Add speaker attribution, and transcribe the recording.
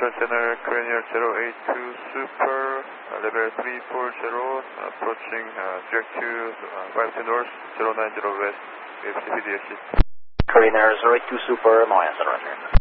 Speaker 1: Eastern Center, Korean Air 082 Super, level 340, approaching direct to 52 North, 090 West, with CPD exit.
Speaker 2: Korean Air 082 Super, Maya Center.